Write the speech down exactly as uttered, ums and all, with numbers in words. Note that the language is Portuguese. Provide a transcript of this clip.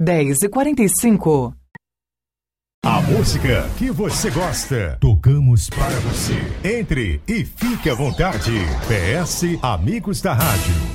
dez e quarenta e cinco. A música que você gosta, tocamos para você. Entre e fique à vontade. P S Amigos da Rádio.